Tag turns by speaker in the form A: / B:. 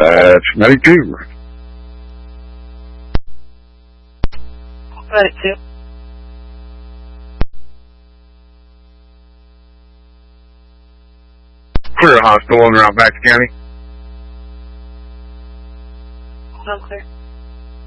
A: That's 92.
B: 92.
A: Clear hospital on route back to county.
B: I'm clear.